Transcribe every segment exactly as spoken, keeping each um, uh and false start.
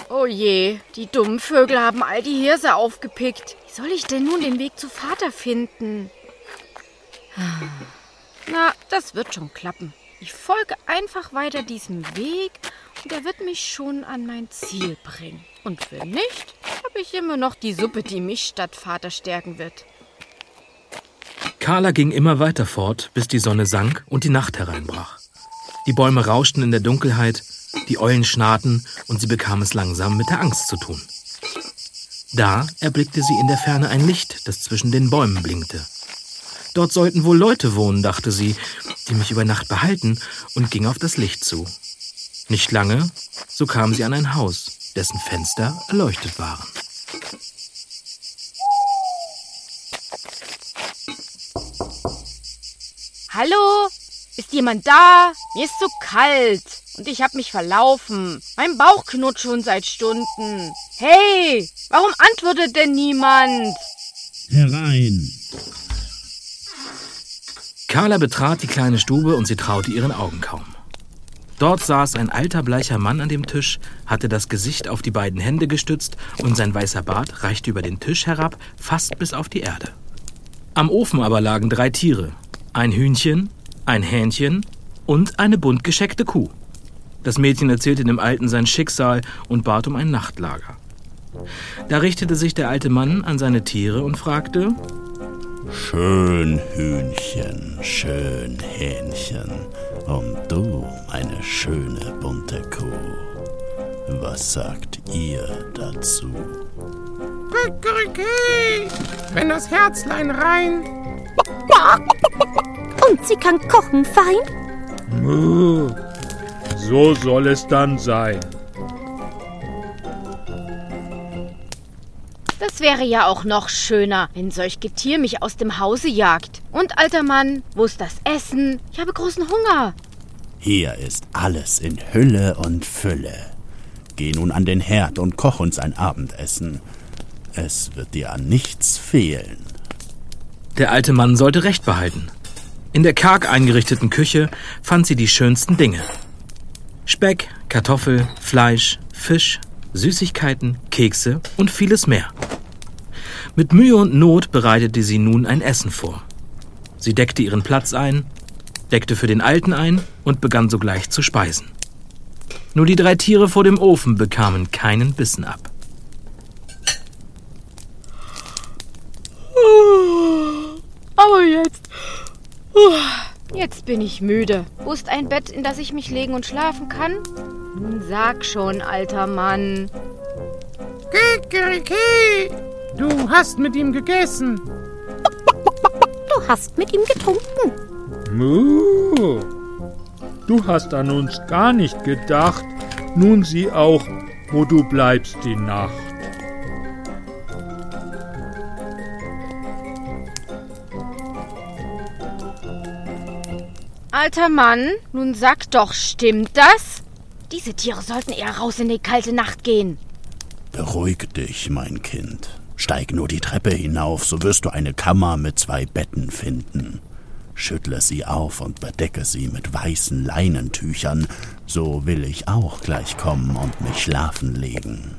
Oh je, die dummen Vögel haben all die Hirse aufgepickt. Wie soll ich denn nun den Weg zu Vater finden? Na, das wird schon klappen. Ich folge einfach weiter diesem Weg und er wird mich schon an mein Ziel bringen. Und wenn nicht, habe ich immer noch die Suppe, die mich statt Vater stärken wird. Carla ging immer weiter fort, bis die Sonne sank und die Nacht hereinbrach. Die Bäume rauschten in der Dunkelheit, die Eulen schnarrten und sie bekam es langsam mit der Angst zu tun. Da erblickte sie in der Ferne ein Licht, das zwischen den Bäumen blinkte. Dort sollten wohl Leute wohnen, dachte sie, die mich über Nacht behalten, und ging auf das Licht zu. Nicht lange, so kam sie an ein Haus, dessen Fenster erleuchtet waren. Hallo? Ist jemand da? Mir ist so kalt und ich habe mich verlaufen. Mein Bauch knurrt schon seit Stunden. Hey, warum antwortet denn niemand? Herein. Carla betrat die kleine Stube und sie traute ihren Augen kaum. Dort saß ein alter, bleicher Mann an dem Tisch, hatte das Gesicht auf die beiden Hände gestützt und sein weißer Bart reichte über den Tisch herab, fast bis auf die Erde. Am Ofen aber lagen drei Tiere, ein Hühnchen, ein Hähnchen und eine bunt gescheckte Kuh. Das Mädchen erzählte dem Alten sein Schicksal und bat um ein Nachtlager. Da richtete sich der alte Mann an seine Tiere und fragte: Schön Hühnchen, schön Hähnchen und du, eine schöne bunte Kuh. Was sagt ihr dazu? Kikeriki, wenn das Herzlein rein. Und sie kann kochen, fein? Muh, so soll es dann sein. Das wäre ja auch noch schöner, wenn solch Getier mich aus dem Hause jagt. Und, alter Mann, wo ist das Essen? Ich habe großen Hunger. Hier ist alles in Hülle und Fülle. Geh nun an den Herd und koch uns ein Abendessen. Es wird dir an nichts fehlen. Der alte Mann sollte Recht behalten. In der karg eingerichteten Küche fand sie die schönsten Dinge. Speck, Kartoffel, Fleisch, Fisch, Süßigkeiten, Kekse und vieles mehr. Mit Mühe und Not bereitete sie nun ein Essen vor. Sie deckte ihren Platz ein, deckte für den Alten ein und begann sogleich zu speisen. Nur die drei Tiere vor dem Ofen bekamen keinen Bissen ab. Aber jetzt... Jetzt bin ich müde. Wo ist ein Bett, in das ich mich legen und schlafen kann? Nun sag schon, alter Mann. Kikeriki, du hast mit ihm gegessen. Du hast mit ihm getrunken. Muh, du hast an uns gar nicht gedacht. Nun sieh auch, wo du bleibst die Nacht. Alter Mann, nun sag doch, stimmt das? Diese Tiere sollten eher raus in die kalte Nacht gehen. Beruhig dich, mein Kind. Steig nur die Treppe hinauf, so wirst du eine Kammer mit zwei Betten finden. Schüttle sie auf und bedecke sie mit weißen Leinentüchern. So will ich auch gleich kommen und mich schlafen legen.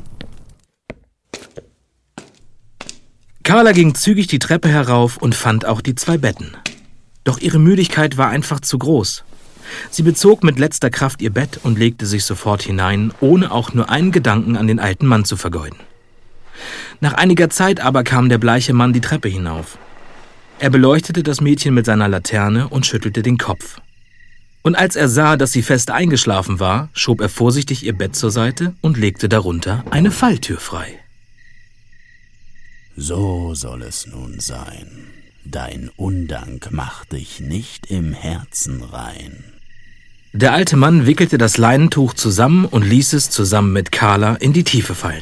Carla ging zügig die Treppe herauf und fand auch die zwei Betten. Doch ihre Müdigkeit war einfach zu groß. Sie bezog mit letzter Kraft ihr Bett und legte sich sofort hinein, ohne auch nur einen Gedanken an den alten Mann zu vergeuden. Nach einiger Zeit aber kam der bleiche Mann die Treppe hinauf. Er beleuchtete das Mädchen mit seiner Laterne und schüttelte den Kopf. Und als er sah, dass sie fest eingeschlafen war, schob er vorsichtig ihr Bett zur Seite und legte darunter eine Falltür frei. So soll es nun sein. Dein Undank macht dich nicht im Herzen rein. Der alte Mann wickelte das Leinentuch zusammen und ließ es zusammen mit Carla in die Tiefe fallen.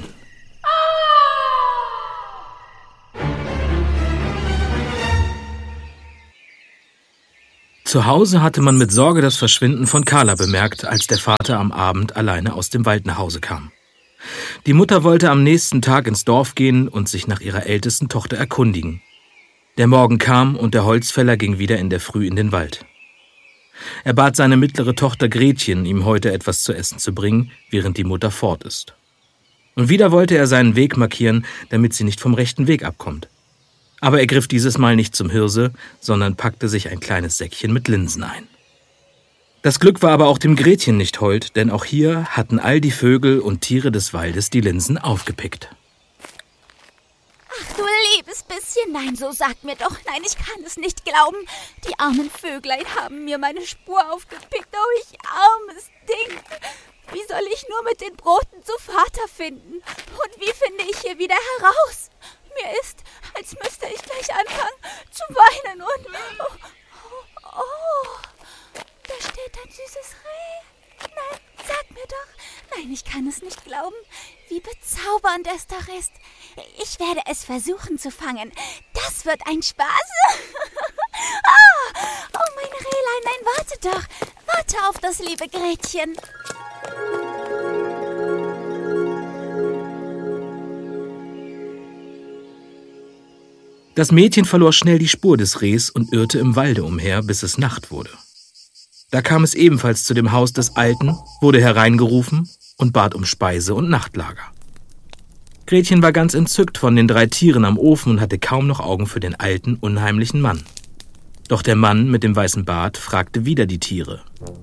Zu Hause hatte man mit Sorge das Verschwinden von Carla bemerkt, als der Vater am Abend alleine aus dem Wald nach Hause kam. Die Mutter wollte am nächsten Tag ins Dorf gehen und sich nach ihrer ältesten Tochter erkundigen. Der Morgen kam und der Holzfäller ging wieder in der Früh in den Wald. Er bat seine mittlere Tochter Gretchen, ihm heute etwas zu essen zu bringen, während die Mutter fort ist. Und wieder wollte er seinen Weg markieren, damit sie nicht vom rechten Weg abkommt. Aber er griff dieses Mal nicht zum Hirse, sondern packte sich ein kleines Säckchen mit Linsen ein. Das Glück war aber auch dem Gretchen nicht hold, denn auch hier hatten all die Vögel und Tiere des Waldes die Linsen aufgepickt. Ach du liebes bisschen, nein, so sagt mir doch, nein, ich kann es nicht glauben. Die armen Vöglein haben mir meine Spur aufgepickt, oh ich armes Ding. Wie soll ich nur mit den Broten zu Vater finden? Und wie finde ich hier wieder heraus? Mir ist, als müsste ich gleich anfangen zu weinen und... Oh, oh, oh, da steht ein süßes Reh. Nein, sag mir doch. Nein, ich kann es nicht glauben, wie bezaubernd es doch ist. Ich werde es versuchen zu fangen. Das wird ein Spaß. ah, oh, mein Rehlein, nein, warte doch. Warte auf das liebe Gretchen. Das Mädchen verlor schnell die Spur des Rehs und irrte im Walde umher, bis es Nacht wurde. Da kam es ebenfalls zu dem Haus des Alten, wurde hereingerufen und bat um Speise und Nachtlager. Gretchen war ganz entzückt von den drei Tieren am Ofen und hatte kaum noch Augen für den alten, unheimlichen Mann. Doch der Mann mit dem weißen Bart fragte wieder die Tiere.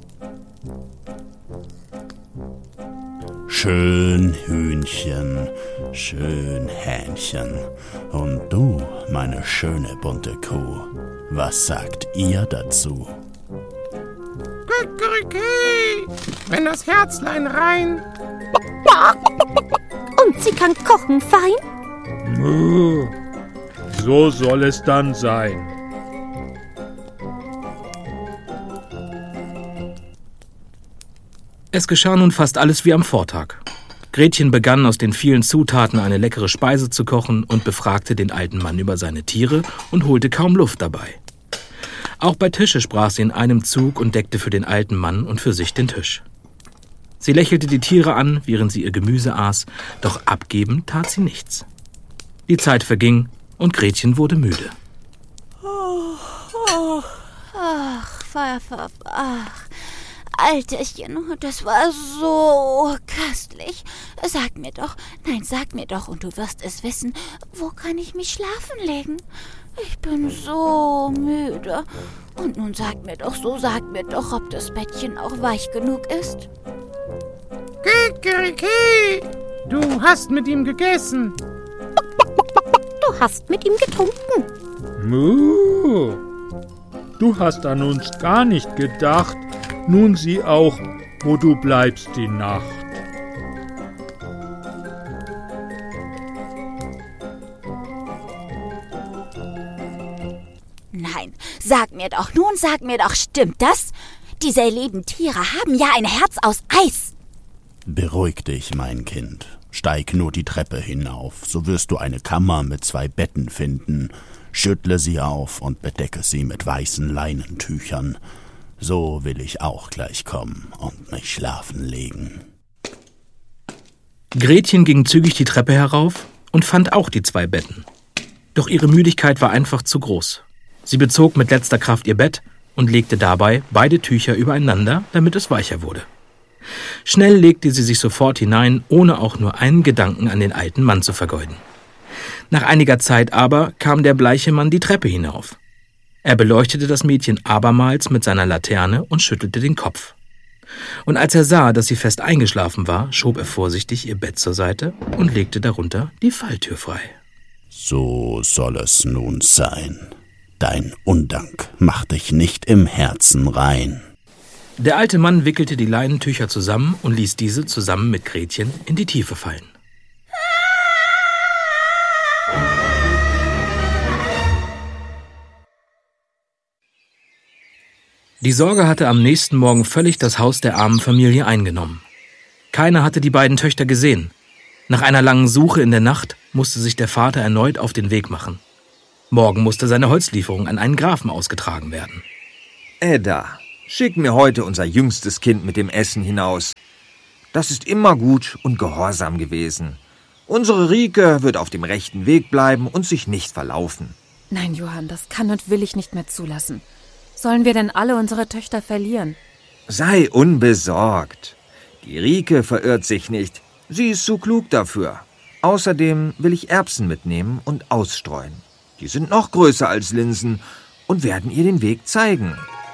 Schön Hühnchen, schön Hähnchen. Und du, meine schöne bunte Kuh, was sagt ihr dazu? Kikeriki, wenn das Herzlein rein... Und sie kann kochen fein? So soll es dann sein. Es geschah nun fast alles wie am Vortag. Gretchen begann aus den vielen Zutaten eine leckere Speise zu kochen und befragte den alten Mann über seine Tiere und holte kaum Luft dabei. Auch bei Tische sprach sie in einem Zug und deckte für den alten Mann und für sich den Tisch. Sie lächelte die Tiere an, während sie ihr Gemüse aß, doch abgeben tat sie nichts. Die Zeit verging und Gretchen wurde müde. Oh, oh, ach, Pfeffer, ach, Alterchen, das war so köstlich. Sag mir doch, nein, sag mir doch, und du wirst es wissen, wo kann ich mich schlafen legen? Ich bin so müde. Und nun sag mir doch, so sag mir doch, ob das Bettchen auch weich genug ist. Kikeriki, du hast mit ihm gegessen. Du hast mit ihm getrunken. Muh. Du hast an uns gar nicht gedacht. Nun sieh auch, wo du bleibst die Nacht. Nein, sag mir doch, nun sag mir doch, stimmt das? Diese lieben Tiere haben ja ein Herz aus Eis. Beruhig dich, mein Kind. Steig nur die Treppe hinauf, so wirst du eine Kammer mit zwei Betten finden. Schüttle sie auf und bedecke sie mit weißen Leinentüchern. So will ich auch gleich kommen und mich schlafen legen. Gretchen ging zügig die Treppe herauf und fand auch die zwei Betten. Doch ihre Müdigkeit war einfach zu groß. Sie bezog mit letzter Kraft ihr Bett und legte dabei beide Tücher übereinander, damit es weicher wurde. Schnell legte sie sich sofort hinein, ohne auch nur einen Gedanken an den alten Mann zu vergeuden. Nach einiger Zeit aber kam der bleiche Mann die Treppe hinauf. Er beleuchtete das Mädchen abermals mit seiner Laterne und schüttelte den Kopf. Und als er sah, dass sie fest eingeschlafen war, schob er vorsichtig ihr Bett zur Seite und legte darunter die Falltür frei. So soll es nun sein. Dein Undank macht dich nicht im Herzen rein. Der alte Mann wickelte die Leinentücher zusammen und ließ diese zusammen mit Gretchen in die Tiefe fallen. Die Sorge hatte am nächsten Morgen völlig das Haus der armen Familie eingenommen. Keiner hatte die beiden Töchter gesehen. Nach einer langen Suche in der Nacht musste sich der Vater erneut auf den Weg machen. Morgen musste seine Holzlieferung an einen Grafen ausgetragen werden. Edda, schick mir heute unser jüngstes Kind mit dem Essen hinaus. Das ist immer gut und gehorsam gewesen. Unsere Rike wird auf dem rechten Weg bleiben und sich nicht verlaufen. Nein, Johann, das kann und will ich nicht mehr zulassen. Sollen wir denn alle unsere Töchter verlieren? Sei unbesorgt. Die Rike verirrt sich nicht. Sie ist zu klug dafür. Außerdem will ich Erbsen mitnehmen und ausstreuen. Die sind noch größer als Linsen und werden ihr den Weg zeigen.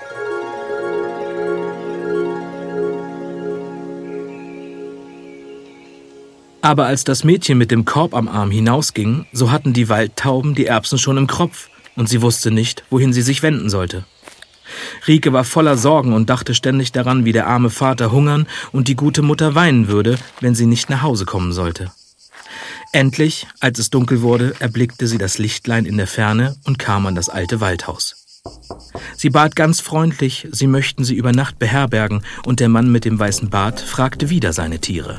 Aber als das Mädchen mit dem Korb am Arm hinausging, so hatten die Waldtauben die Erbsen schon im Kropf und sie wusste nicht, wohin sie sich wenden sollte. Rieke war voller Sorgen und dachte ständig daran, wie der arme Vater hungern und die gute Mutter weinen würde, wenn sie nicht nach Hause kommen sollte. Endlich, als es dunkel wurde, erblickte sie das Lichtlein in der Ferne und kam an das alte Waldhaus. Sie bat ganz freundlich, sie möchten sie über Nacht beherbergen, und der Mann mit dem weißen Bart fragte wieder seine Tiere.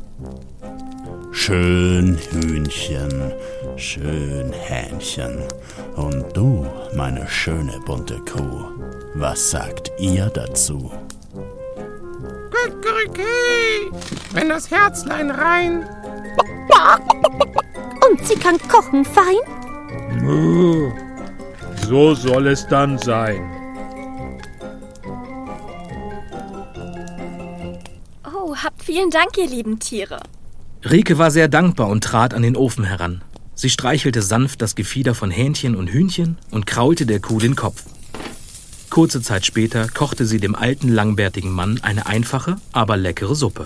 Schön Hühnchen, schön Hähnchen. Und du, meine schöne bunte Kuh, was sagt ihr dazu? Kikeriki, wenn das Herzlein rein. Und sie kann kochen fein? Muh, so soll es dann sein. Oh, habt vielen Dank, ihr lieben Tiere. Rieke war sehr dankbar und trat an den Ofen heran. Sie streichelte sanft das Gefieder von Hähnchen und Hühnchen und kraulte der Kuh den Kopf. Kurze Zeit später kochte sie dem alten, langbärtigen Mann eine einfache, aber leckere Suppe.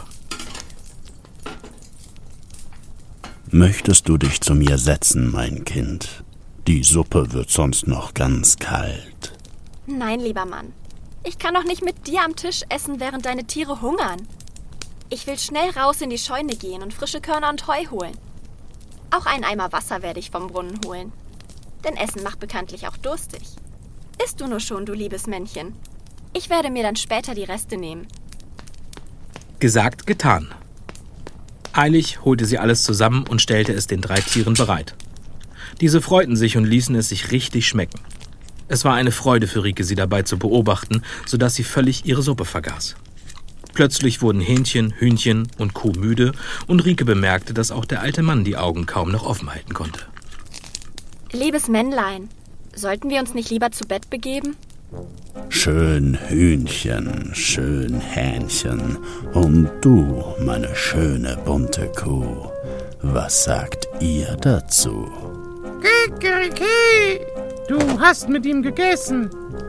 Möchtest du dich zu mir setzen, mein Kind? Die Suppe wird sonst noch ganz kalt. Nein, lieber Mann. Ich kann doch nicht mit dir am Tisch essen, während deine Tiere hungern. Ich will schnell raus in die Scheune gehen und frische Körner und Heu holen. Auch einen Eimer Wasser werde ich vom Brunnen holen. Denn Essen macht bekanntlich auch durstig. Isst du nur schon, du liebes Männchen. Ich werde mir dann später die Reste nehmen. Gesagt, getan. Eilig holte sie alles zusammen und stellte es den drei Tieren bereit. Diese freuten sich und ließen es sich richtig schmecken. Es war eine Freude für Rieke, sie dabei zu beobachten, sodass sie völlig ihre Suppe vergaß. Plötzlich wurden Hähnchen, Hühnchen und Kuh müde und Rieke bemerkte, dass auch der alte Mann die Augen kaum noch offen halten konnte. Liebes Männlein, sollten wir uns nicht lieber zu Bett begeben? Schön Hühnchen, schön Hähnchen. Und du, meine schöne bunte Kuh, was sagt ihr dazu? Kikeriki, du hast mit ihm gegessen.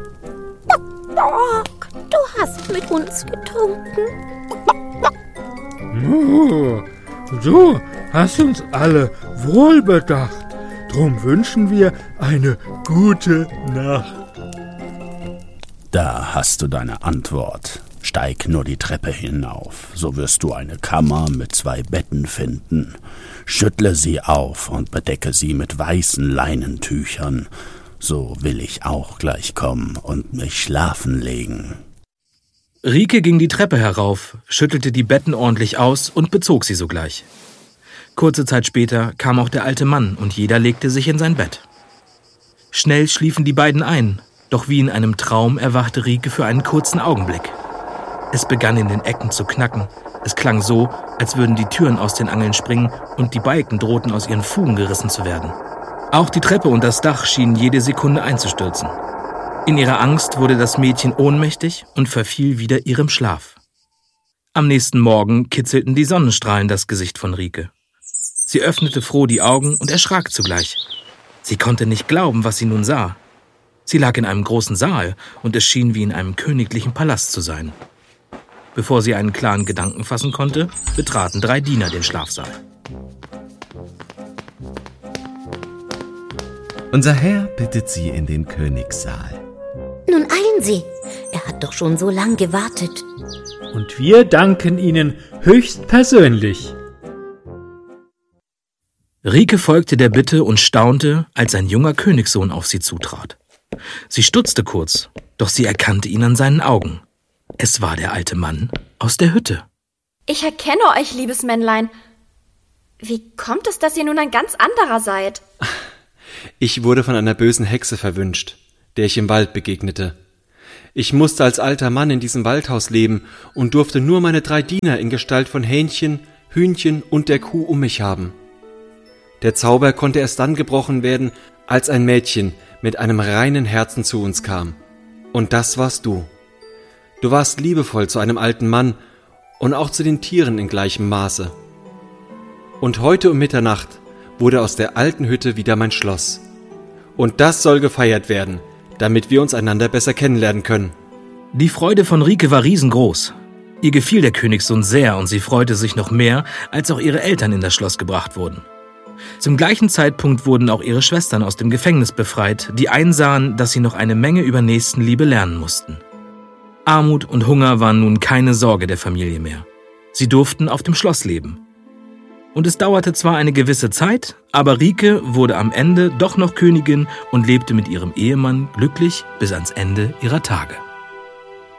Bock, du hast mit uns getrunken. Oh, du hast uns alle wohlbedacht. Drum wünschen wir eine gute Nacht. Da hast du deine Antwort. Steig nur die Treppe hinauf, so wirst du eine Kammer mit zwei Betten finden. Schüttle sie auf und bedecke sie mit weißen Leinentüchern. So will ich auch gleich kommen und mich schlafen legen. Rieke ging die Treppe herauf, schüttelte die Betten ordentlich aus und bezog sie sogleich. Kurze Zeit später kam auch der alte Mann und jeder legte sich in sein Bett. Schnell schliefen die beiden ein, doch wie in einem Traum erwachte Rieke für einen kurzen Augenblick. Es begann in den Ecken zu knacken. Es klang so, als würden die Türen aus den Angeln springen und die Balken drohten aus ihren Fugen gerissen zu werden. Auch die Treppe und das Dach schienen jede Sekunde einzustürzen. In ihrer Angst wurde das Mädchen ohnmächtig und verfiel wieder ihrem Schlaf. Am nächsten Morgen kitzelten die Sonnenstrahlen das Gesicht von Rieke. Sie öffnete froh die Augen und erschrak zugleich. Sie konnte nicht glauben, was sie nun sah. Sie lag in einem großen Saal und es schien wie in einem königlichen Palast zu sein. Bevor sie einen klaren Gedanken fassen konnte, betraten drei Diener den Schlafsaal. Unser Herr bittet Sie in den Königssaal. Nun eilen Sie, er hat doch schon so lang gewartet. Und wir danken Ihnen höchst persönlich. Rieke folgte der Bitte und staunte, als ein junger Königssohn auf sie zutrat. Sie stutzte kurz, doch sie erkannte ihn an seinen Augen. Es war der alte Mann aus der Hütte. Ich erkenne euch, liebes Männlein. Wie kommt es, dass ihr nun ein ganz anderer seid? Ich wurde von einer bösen Hexe verwünscht, der ich im Wald begegnete. Ich musste als alter Mann in diesem Waldhaus leben und durfte nur meine drei Diener in Gestalt von Hähnchen, Hühnchen und der Kuh um mich haben. Der Zauber konnte erst dann gebrochen werden, als ein Mädchen mit einem reinen Herzen zu uns kam. Und das warst du. Du warst liebevoll zu einem alten Mann und auch zu den Tieren in gleichem Maße. Und heute um Mitternacht wurde aus der alten Hütte wieder mein Schloss. Und das soll gefeiert werden, damit wir uns einander besser kennenlernen können. Die Freude von Rike war riesengroß. Ihr gefiel der Königssohn sehr und sie freute sich noch mehr, als auch ihre Eltern in das Schloss gebracht wurden. Zum gleichen Zeitpunkt wurden auch ihre Schwestern aus dem Gefängnis befreit, die einsahen, dass sie noch eine Menge über Nächstenliebe lernen mussten. Armut und Hunger waren nun keine Sorge der Familie mehr. Sie durften auf dem Schloss leben. Und es dauerte zwar eine gewisse Zeit, aber Rike wurde am Ende doch noch Königin und lebte mit ihrem Ehemann glücklich bis ans Ende ihrer Tage.